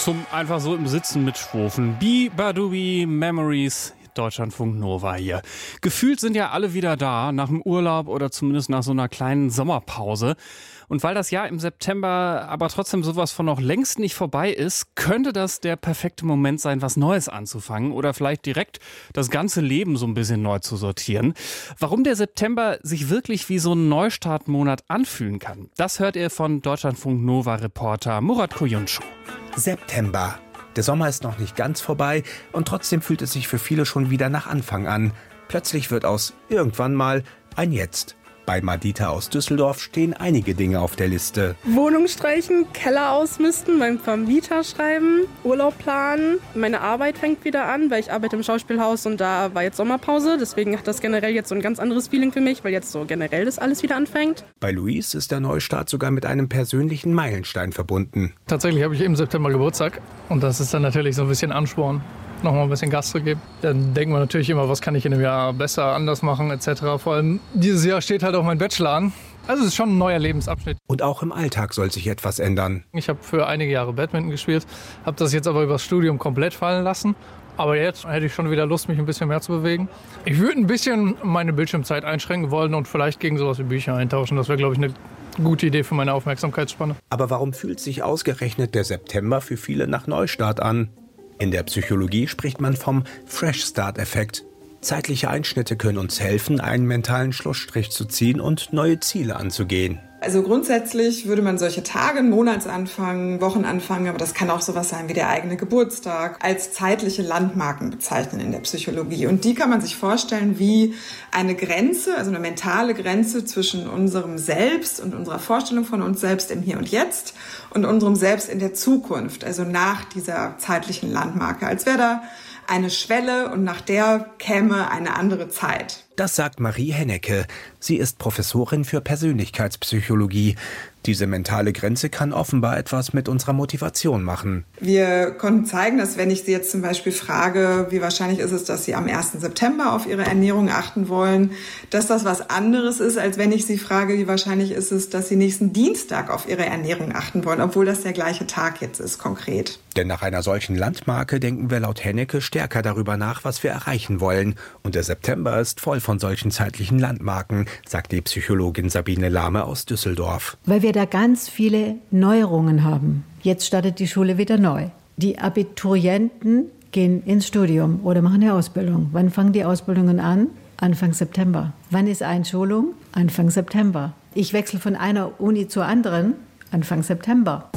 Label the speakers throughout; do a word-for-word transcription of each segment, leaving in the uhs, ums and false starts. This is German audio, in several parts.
Speaker 1: Zum einfach so im Sitzen mitschwofen. Bi-Badubi Memories. Deutschlandfunk Nova hier. Gefühlt sind ja alle wieder da, nach dem Urlaub oder zumindest nach so einer kleinen Sommerpause. Und weil das Jahr im September aber trotzdem sowas von noch längst nicht vorbei ist, könnte das der perfekte Moment sein, was Neues anzufangen oder vielleicht direkt das ganze Leben so ein bisschen neu zu sortieren. Warum der September sich wirklich wie so ein Neustartmonat anfühlen kann, das hört ihr von Deutschlandfunk Nova-Reporter Murat Koyuncu.
Speaker 2: September. Der Sommer ist noch nicht ganz vorbei und trotzdem fühlt es sich für viele schon wieder nach Anfang an. Plötzlich wird aus irgendwann mal ein Jetzt. Bei Madita aus Düsseldorf stehen einige Dinge auf der Liste.
Speaker 3: Wohnung streichen, Keller ausmisten, beim Vermieter schreiben, Urlaub planen. Meine Arbeit fängt wieder an, weil ich arbeite im Schauspielhaus und da war jetzt Sommerpause. Deswegen hat das generell jetzt so ein ganz anderes Feeling für mich, weil jetzt so generell das alles wieder anfängt.
Speaker 2: Bei Luis ist der Neustart sogar mit einem persönlichen Meilenstein verbunden.
Speaker 4: Tatsächlich habe ich im September Geburtstag und das ist dann natürlich so ein bisschen Ansporn, noch mal ein bisschen Gas zu geben. Dann denkt man natürlich immer, was kann ich in einem Jahr besser, anders machen et cetera. Vor allem dieses Jahr steht halt auch mein Bachelor an. Also es ist schon ein neuer Lebensabschnitt.
Speaker 2: Und auch im Alltag soll sich etwas ändern.
Speaker 4: Ich habe für einige Jahre Badminton gespielt, habe das jetzt aber übers Studium komplett fallen lassen. Aber jetzt hätte ich schon wieder Lust, mich ein bisschen mehr zu bewegen. Ich würde ein bisschen meine Bildschirmzeit einschränken wollen und vielleicht gegen sowas wie Bücher eintauschen. Das wäre, glaube ich, eine gute Idee für meine Aufmerksamkeitsspanne.
Speaker 2: Aber warum fühlt sich ausgerechnet der September für viele nach Neustart an? In der Psychologie spricht man vom Fresh-Start-Effekt. Zeitliche Einschnitte können uns helfen, einen mentalen Schlussstrich zu ziehen und neue Ziele anzugehen.
Speaker 5: Also grundsätzlich würde man solche Tage, Monatsanfang, Wochenanfang, aber das kann auch sowas sein wie der eigene Geburtstag, als zeitliche Landmarken bezeichnen in der Psychologie. Und die kann man sich vorstellen wie eine Grenze, also eine mentale Grenze zwischen unserem Selbst und unserer Vorstellung von uns selbst im Hier und Jetzt und unserem Selbst in der Zukunft, also nach dieser zeitlichen Landmarke, als wäre da eine Schwelle und nach der käme eine andere Zeit.
Speaker 2: Das sagt Marie Hennecke. Sie ist Professorin für Persönlichkeitspsychologie. Diese mentale Grenze kann offenbar etwas mit unserer Motivation machen.
Speaker 5: Wir konnten zeigen, dass wenn ich Sie jetzt zum Beispiel frage, wie wahrscheinlich ist es, dass Sie am ersten September auf Ihre Ernährung achten wollen, dass das was anderes ist, als wenn ich Sie frage, wie wahrscheinlich ist es, dass Sie nächsten Dienstag auf Ihre Ernährung achten wollen, obwohl das der gleiche Tag jetzt ist, konkret.
Speaker 2: Denn nach einer solchen Landmarke denken wir laut Hennecke stärker darüber nach, was wir erreichen wollen. Und der September ist voll von solchen zeitlichen Landmarken, sagt die Psychologin Sabine Lahme aus Düsseldorf.
Speaker 6: Weil wir da ganz viele Neuerungen haben. Jetzt startet die Schule wieder neu. Die Abiturienten gehen ins Studium oder machen eine Ausbildung. Wann fangen die Ausbildungen an? Anfang September. Wann ist Einschulung? Anfang September. Ich wechsle von einer Uni zur anderen. Anfang September.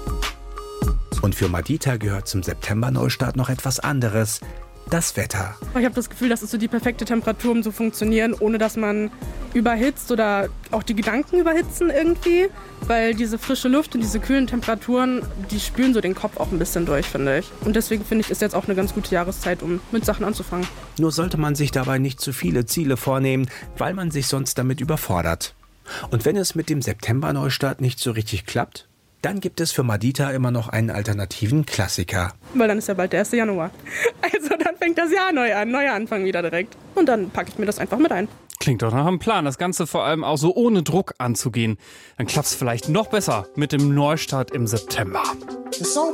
Speaker 2: Und für Madita gehört zum September-Neustart noch etwas anderes. Das Wetter.
Speaker 3: Ich habe das Gefühl, das ist so die perfekte Temperatur, um zu funktionieren, ohne dass man überhitzt oder auch die Gedanken überhitzen irgendwie. Weil diese frische Luft und diese kühlen Temperaturen, die spülen so den Kopf auch ein bisschen durch, finde ich. Und deswegen finde ich, ist jetzt auch eine ganz gute Jahreszeit, um mit Sachen anzufangen.
Speaker 2: Nur sollte man sich dabei nicht zu viele Ziele vornehmen, weil man sich sonst damit überfordert. Und wenn es mit dem September-Neustart nicht so richtig klappt, dann gibt es für Madita immer noch einen alternativen Klassiker.
Speaker 3: Weil dann ist ja bald der erste Januar. Also dann fängt das Jahr neu an, neuer Anfang wieder direkt. Und dann packe ich mir das einfach mit ein.
Speaker 1: Klingt doch nach einem Plan, das Ganze vor allem auch so ohne Druck anzugehen. Dann klappt es vielleicht noch besser mit dem Neustart im September.